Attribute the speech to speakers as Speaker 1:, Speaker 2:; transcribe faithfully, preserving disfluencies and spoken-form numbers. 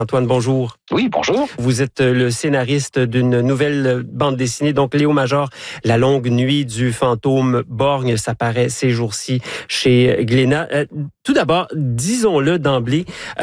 Speaker 1: Antoine, bonjour.
Speaker 2: Oui, bonjour.
Speaker 1: Vous êtes le scénariste d'une nouvelle bande dessinée, donc Léo Major, La longue nuit du fantôme borgne, ça paraît ces jours-ci chez Glénat. Euh, tout d'abord, disons-le d'emblée,